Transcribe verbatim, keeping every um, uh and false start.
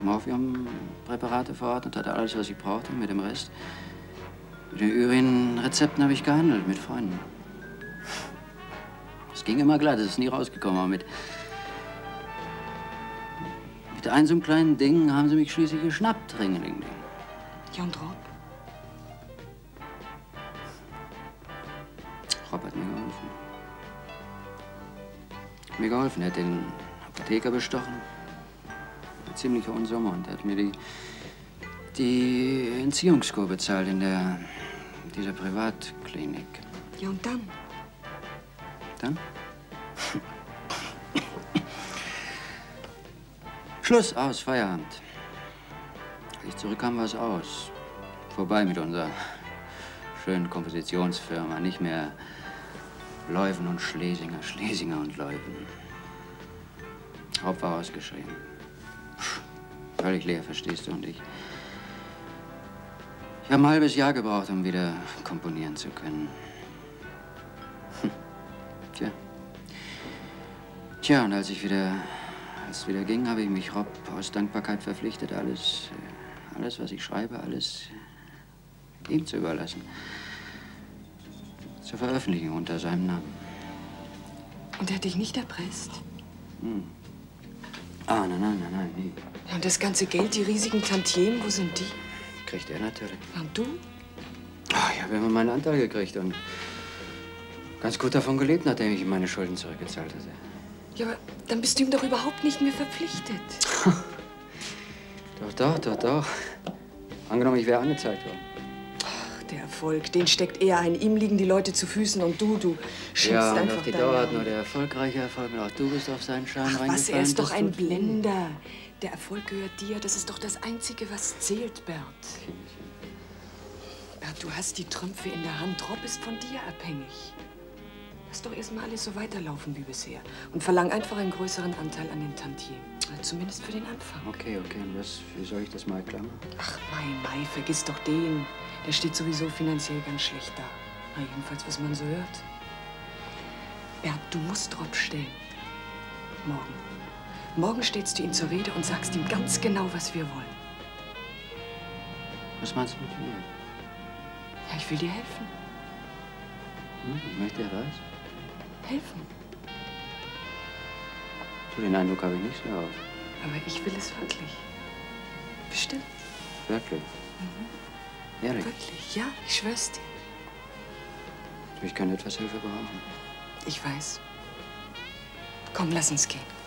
Morphiumpräparate verordnet, hatte alles, was ich brauchte, mit dem Rest. Mit den Urin-Rezepten habe ich gehandelt, mit Freunden. Es ging immer glatt, es ist nie rausgekommen, aber mit... Mit einem so einem kleinen Ding haben sie mich schließlich geschnappt, Ringeling. Ja, und Rob? Rob hat mir geholfen. Hat mir geholfen, er hat den Apotheker bestochen. Eine ziemlich hohe Summe und er hat mir die, die Entziehungskur bezahlt in der, dieser Privatklinik. Ja, und dann? Dann? Schluss, aus, Feierabend. Als ich zurückkam, war es aus. Vorbei mit unserer schönen Kompositionsfirma. Nicht mehr Leuven und Schlesinger, Schlesinger und Leuven. Haupt war ausgeschrieben. Völlig leer, verstehst du? Und ich... Ich habe ein halbes Jahr gebraucht, um wieder komponieren zu können. Hm. Tja. Tja, und als ich wieder... Als es wieder ging, habe ich mich Rob aus Dankbarkeit verpflichtet, alles, alles, was ich schreibe, alles ihm zu überlassen. Zur Veröffentlichung unter seinem Namen. Und er hat dich nicht erpresst? Hm. Ah, nein, nein, nein, nein, nie. Ja, und das ganze Geld, die riesigen Tantiemen, wo sind die? Kriegt er natürlich. Ja, und du? Ah, ich habe immer meinen Anteil gekriegt und ganz gut davon gelebt, nachdem ich ihm meine Schulden zurückgezahlt hatte. Ja, aber dann bist du ihm doch überhaupt nicht mehr verpflichtet. Doch, doch, doch, doch. Angenommen, ich wäre angezeigt worden. Ach, der Erfolg, den steckt eher ein. Ihm liegen die Leute zu Füßen und du, du schimpfst ja, einfach auf die deine... Dauer hat nur der erfolgreiche Erfolg. Und auch du bist auf seinen Schein reingefallen. Was, er ist doch das ein tut weh. Blender. Der Erfolg gehört dir. Das ist doch das Einzige, was zählt, Bert. Bert, du hast die Trümpfe in der Hand. Rob ist von dir abhängig. Lass doch erstmal alles so weiterlaufen wie bisher. Und verlang einfach einen größeren Anteil an den Tantiemen. Zumindest für den Anfang. Okay, okay. Und was, wie soll ich das mal klammern? Ach, Mai, Mai, vergiss doch den. Der steht sowieso finanziell ganz schlecht da. Na, jedenfalls, was man so hört. Bert, du musst Rob stellen. Morgen. Morgen stellst du ihn zur Rede und sagst ihm ganz genau, was wir wollen. Was meinst du mit mir? Ja, ich will dir helfen. Hm, ich möchte, er weiß. Helfen. So, den Eindruck habe ich nicht so auf. Aber ich will es wirklich. Bestimmt. Wirklich? Mhm. Ehrlich? Wirklich, ja, ich schwör's dir. Ich kann etwas Hilfe brauchen. Ich weiß. Komm, lass uns gehen.